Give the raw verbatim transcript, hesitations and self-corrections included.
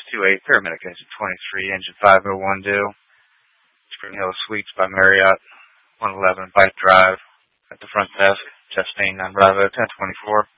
two eight, paramedic engine twenty-three, engine five oh one due. Spring Hill Suites by Marriott, one eleven Bike Drive, at the front desk, Justine nine Bravo ten twenty-four.